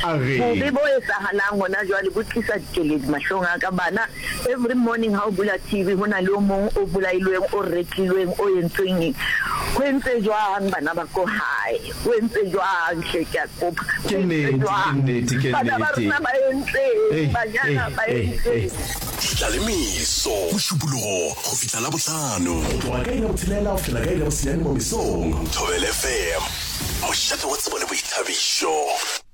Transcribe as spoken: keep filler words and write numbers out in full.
Bobe bo etsahalang hona jwale bo tlisa dikeledi mahlong a ka bana. Every morning ha o bula T V hona le o mong o bolailweng o rekilweng o entsweng ho entse jwang bana ba ko hae ho entse jwang hle ke a kopa ke nnete ke nnete ke bana ba nnete rona ba entse banyana ba entse Tlalemiso moshupologo go fitla la botlhano wa ka ina botshelela o fela ka ina bo siane mo mesong Thobela F M mošate wa tsebo le boithabišo.